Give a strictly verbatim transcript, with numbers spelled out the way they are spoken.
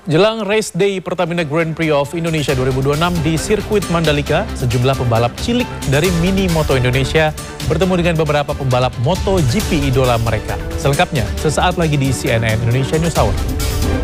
Jelang race day Pertamina Grand Prix of Indonesia dua ribu dua puluh enam di sirkuit Mandalika, sejumlah pembalap cilik dari Mini Moto Indonesia bertemu dengan beberapa pembalap MotoGP idola mereka. Selengkapnya, sesaat lagi di C N N Indonesia News Hour.